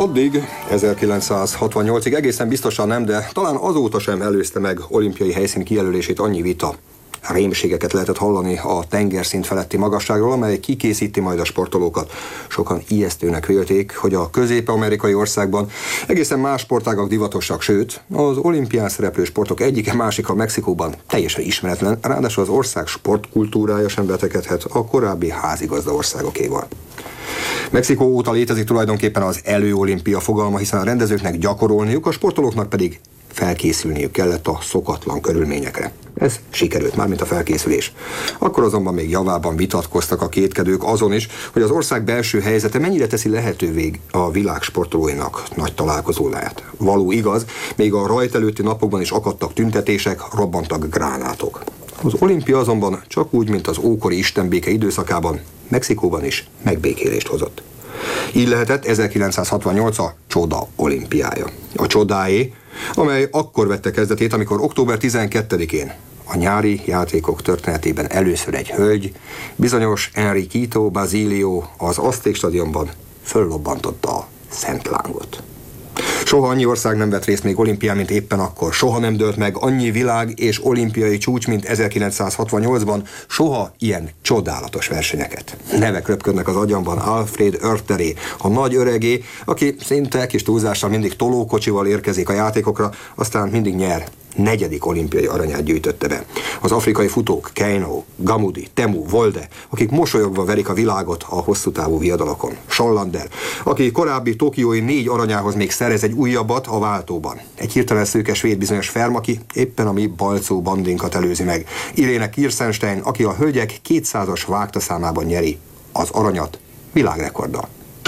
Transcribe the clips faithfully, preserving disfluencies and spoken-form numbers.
Addig, ezerkilencszázhatvannyolcig egészen biztosan nem, de talán azóta sem előzte meg olimpiai helyszín kijelölését annyi vita. Rémségeket lehetett hallani a tengerszint feletti magasságról, amely kikészíti majd a sportolókat. Sokan ijesztőnek vélték, hogy a közép-amerikai országban egészen más sportágak divatosak, sőt, az olimpián szereplő sportok egyike másika Mexikóban teljesen ismeretlen, ráadásul az ország sportkultúrája sem vetekedhet a korábbi házigazda országokéval. Mexikó óta létezik tulajdonképpen az előolimpia fogalma, hiszen a rendezőknek gyakorolniuk, a sportolóknak pedig felkészülniük kellett a szokatlan körülményekre. Ez sikerült már, mint a felkészülés. Akkor azonban még javában vitatkoztak a kétkedők azon is, hogy az ország belső helyzete mennyire teszi lehetővé a világ sportolóinak nagy találkozó lehet. Való igaz, még a rajt előtti napokban is akadtak tüntetések, robbantak gránátok. Az olimpia azonban csak úgy, mint az ókori istenbéke időszakában, Mexikóban is megbékélést hozott. Így lehetett ezerkilencszázhatvannyolc a csoda olimpiája. A csodáé, amely akkor vette kezdetét, amikor október tizenkettedikén a nyári játékok történetében először egy hölgy, bizonyos Enriquito Basilio az Azték stadionban föllobbantotta a szent lángot. Soha annyi ország nem vett részt még olimpián, mint éppen akkor. Soha nem dőlt meg annyi világ és olimpiai csúcs, mint ezerkilencszázhatvannyolcban. Soha ilyen csodálatos versenyeket. Nevek röpködnek az agyamban. Alfred Oerteré, a nagy öregé, aki szinte kis túlzással mindig tolókocsival érkezik a játékokra, aztán mindig nyer. Negyedik olimpiai aranyát gyűjtötte be. Az afrikai futók Keino, Gamudi, Temu, Volde, akik mosolyogva verik a világot a hosszú távú viadalokon. Sallander, aki korábbi tokiói négy aranyához még szerez egy újabbat a váltóban. Egy hirtelen szőke svéd bizonyos Ferm, aki éppen a mi balcó bandinkat előzi meg. Irene Kirstenstein, aki a hölgyek kétszázas vágtaszámában nyeri az aranyat világrekorddal.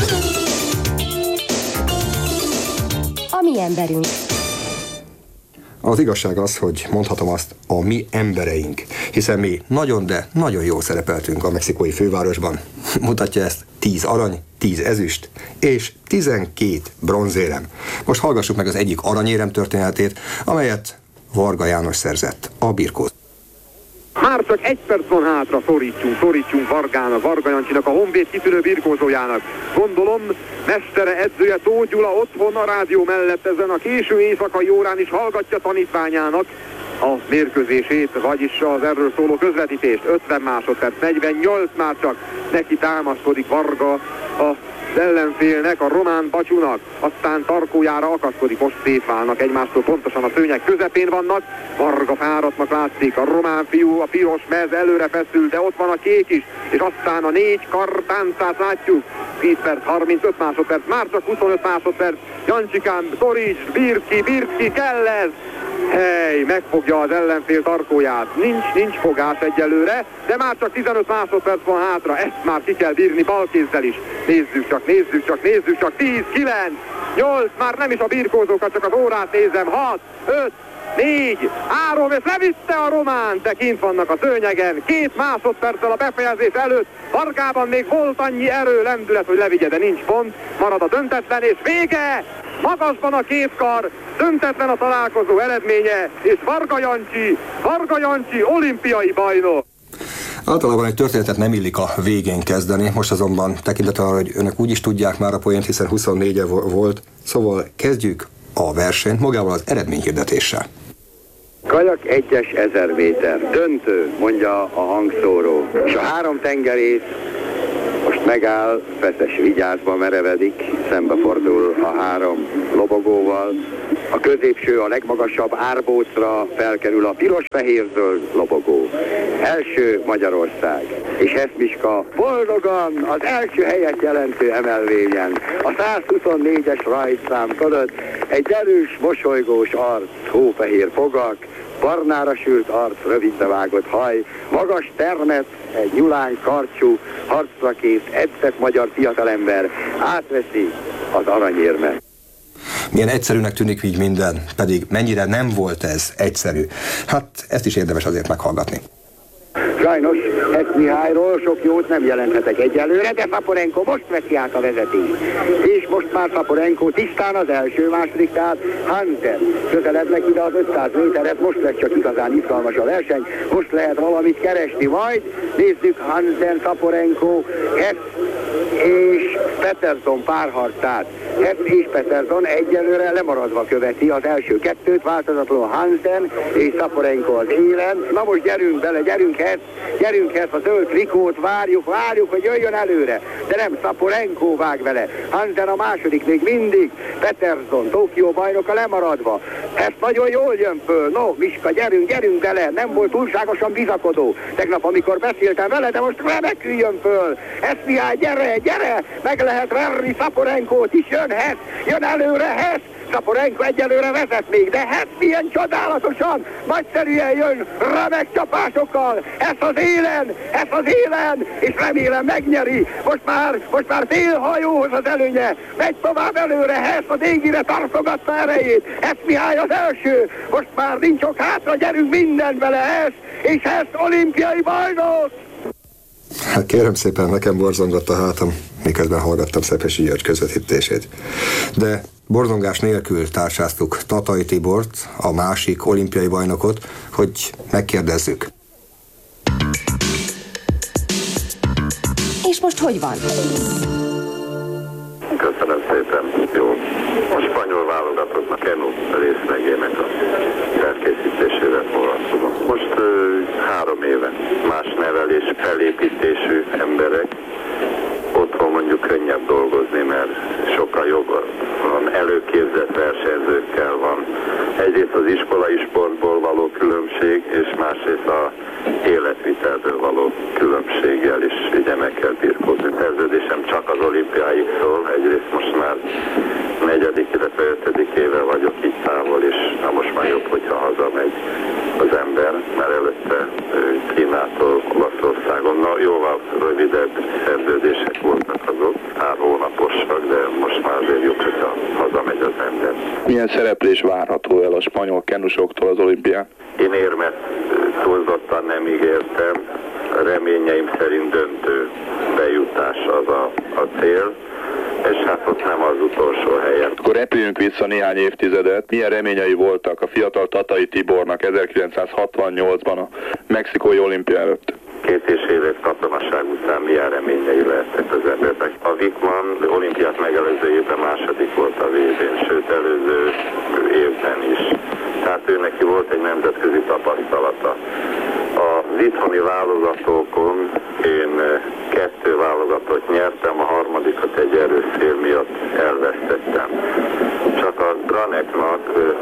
A mi emberünk. Az igazság az, hogy mondhatom azt, a mi embereink, hiszen mi nagyon, de nagyon jól szerepeltünk a mexikói fővárosban. Mutatja ezt tíz arany, tíz ezüst és tizenkét bronzérem. Most hallgassuk meg az egyik aranyérem történetét, amelyet Varga János szerzett a birkóz. Már csak egy perc van hátra, szorítsunk, szorítsunk Vargának, Varga Jancsinak, a Honvéd kitűnő birkózójának. Gondolom, mestere, edzője Tóth Gyula otthon a rádió mellett ezen a késő éjszakai órán is hallgatja tanítványának a mérkőzését, vagyis az erről szóló közvetítést. ötven másodperc, negyvennyolc már csak neki támaszkodik Varga a az ellenfélnek, a román Bacsúnak, aztán tarkójára akaszkodik, most szétválnak egymástól, pontosan a szőnyeg közepén vannak, Varga fáradtnak látszik, a román fiú, a piros mez előre feszül, de ott van a kék is, és aztán a négy kar táncát látjuk, tíz perc, harmincöt másodperc, már csak huszonöt másodperc, Jancsikám, Torics, Birki, Birki, kell ez! Hely, megfogja az ellenfél tarkóját. Nincs, nincs fogás egyelőre, de már csak tizenöt másodperc van hátra. Ezt már ki kell bírni balkézzel is. Nézzük csak, nézzük csak, nézzük csak. tíz, kilenc, nyolc, már nem is a birkózókat, csak az órát nézem. hat, öt, négy, három, és levitte a román, de kint vannak a szőnyegen. Két másodperccel a befejezés előtt. Vargában még volt annyi erő, lendület, hogy levigye, de nincs pont. Marad a döntetlen, és vége! Magasban a két kar, döntetlen a találkozó eredménye, és Varga Jancsi, Varga Jancsi olimpiai bajnok. Általában egy történetet nem illik a végén kezdeni, most azonban tekintettel arra, hogy önök úgy is tudják már a poént, hiszen huszonnégy volt, szóval kezdjük a versenyt magával az eredményhirdetéssel. Kajak egyes ezer méter, döntő, mondja a hangszóró, és a három tengerész most megáll, feszes vigyázba merevedik, szembefordul a három lobogóval. A középső, a legmagasabb árbócra felkerül a piros-fehér-zöld lobogó. Első Magyarország. És Heszmiska boldogan az első helyet jelentő emelvényen. A százhuszonnégyes rajtszám fölött egy erős, mosolygós arc, hófehér fogak, barnára sült arc, rövidre vágott haj, magas termet, egy nyulány karcsú, harcra kész, edzett magyar fiatalember átveszi az aranyérmet. Milyen egyszerűnek tűnik így minden, pedig mennyire nem volt ez egyszerű. Hát ezt is érdemes azért meghallgatni. Sajnos ezt Mihályról sok jót nem jelenthetek egyelőre, de Szaporenko most veszi át a vezetést. És most már Szaporenko tisztán az első, második, tehát Hansen közelednek ide az ötszáz méteret, most lesz csak igazán izgalmas a verseny, most lehet valamit keresni, majd nézzük Hansen, Szaporenko, Hess, és Pettersson párharcát. Hess és Pettersson egyelőre lemaradva követi az első kettőt, változatlanul Hansen és Szaporenko az élen. Na most gyerünk bele, gyerünk Hess, gyerünk Hess, a zöld trikót várjuk, várjuk, hogy jöjjön előre, de nem, Szaporenko vág vele. Hansen a második még mindig, Pettersson, Tokió bajnoka lemaradva. Hess nagyon jól jön föl, no, Miska, gyerünk, gyerünk bele, nem volt túlságosan bizakodó. Tegnap, amikor beszéltem vele, de most remekül jön föl. Hess Mihály, gyere, gyere, meg lehet verni Szaporenkót is, jön Hess, jön előre Hess. Szaporenko egyelőre vezet még, de Hess milyen csodálatosan, nagyszerűen jön, remek csapásokkal, Hess az élen, Hess az élen, és remélem megnyeri, most már, most már félhajóhoz az előnye, megy tovább előre, Hess az égire tartogatta erejét, Hess Mihály az első, most már nincs ok hátra, gyerünk minden vele Hess, és Hess olimpiai bajnok! Hát kérem szépen, nekem borzongott a hátam, miközben hallgattam Szepesi György közvetítését. De borzongás nélkül társáztuk Tatai Tibort, a másik olimpiai bajnokot, hogy megkérdezzük. És most hogy van? Köszönöm szépen. Jó. A spanyol válogatottnak Kenu részlegének a felkészítésével foglalkozom. Most ö, három éve más nevelés, felépítésű emberek, otthon mondjuk könnyebb dolgozni, mert sokkal jobb van, előképzett versenyzőkkel van. Egyrészt az iskolai sportból való különbség, és másrészt a életvitelből való különbséggel is ugye meg kell birkózni. Szerződésem csak az olimpiáig szól, egyrészt most már negyedik, illetve ötödik éve vagyok itt távol, és na most már jobb, hogyha hazamegy az ember, mert előtte Kínától Olaszországon, na jóval rövidebb szerződések voltak azok, pár hónaposak, de most már azért jobb, hogyha hazamegy az ember. Milyen szereplés várható el a spanyol kenusoktól az olimpián? Én érmet túlzottan nem ígértem, reményeim szerint döntő bejutás az a, a cél, és hát ott nem az utolsó helyen. Akkor repüljünk vissza néhány évtizedet. Milyen reményei voltak a fiatal Tatai Tibornak ezerkilencszázhatvannyolcban a mexikói olimpia előtt? Két és fél év katonaság után milyen reményei lehettek az embernek. A Wickman olimpiát megelőző évben második volt a vé bén, sőt előző évben is. Tehát ő neki volt egy nemzetközi tapasztalata. Az itthoni válogatókon én kettő válogatót nyertem, a harmadikat egy erős szél miatt elvesztettem. Csak a Graneknak,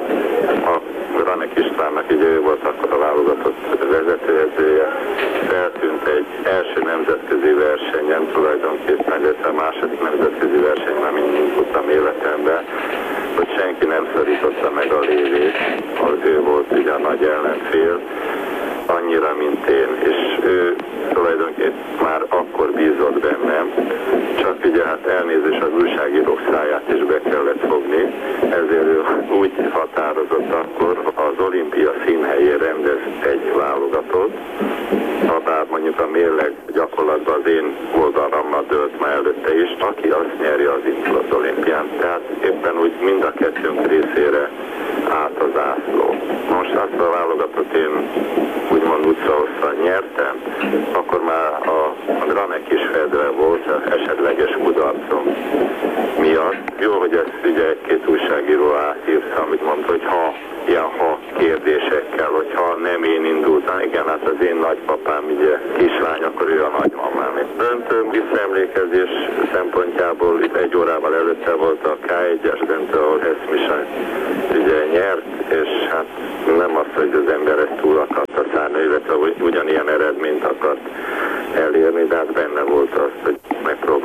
a Granek Istvánnak, ugye ő volt akkor a válogatott vezetőedzője, feltűnt egy első nemzetközi versenyen, tulajdonképpen, illetve a második nemzetközi versenyen, amit tudtam életemben, hogy senki nem szorította meg a lévét, az ő volt ugye a nagy ellenfél, annyira, mint én, és ő tulajdonképpen már akkor bízott bennem, csak ugye hát elnézés az újságírók száját is be kellett fogni, ezért ő úgy határozott akkor, az olimpia színhelyén rendez egy válogatót, ha bár mondjuk a mérleg gyakorlatban az én oldalammal dőlt már előtte is, aki azt nyeri, az indul az olimpián. Tehát éppen úgy mind a kettőnk részére állt az ászló. Most azt a válogatott én úgymond utcahosszan nyertem, akkor már a, a Granek is fedve volt az esetleges kudarcom miatt. Jó, hogy ezt ugye egy-két újságíró átírta, amit mondta, hogy ha ilyen ha kérdésekkel, hogy ha nem én indultam, igen, hát az én nagypapám ugye kislány, akkor ő a nagymamám. Döntő visszaemlékezés szempontjából itt egy órával előtte volt a ká egyes döntő, ahol Hess Mihály ugye nyert, és hát nem az, hogy az ember ezt túl akarta szállni, illetve ugyanilyen eredményt akart elérni, de hát benne volt az, hogy megpróbálta